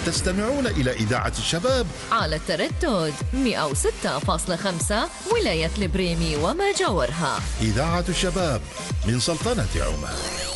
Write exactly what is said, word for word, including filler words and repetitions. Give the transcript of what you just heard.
تستمعون إلى إذاعة الشباب على التردد مئة وستة فاصلة خمسة ولاية البريمي وما جاورها. إذاعة الشباب من سلطنة عمان.